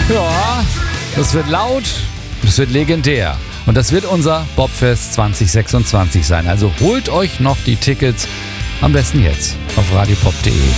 Ja, das wird laut, das wird legendär. Und das wird unser Bobfest 2026 sein. Also holt euch noch die Tickets, am besten jetzt auf radiopop.de.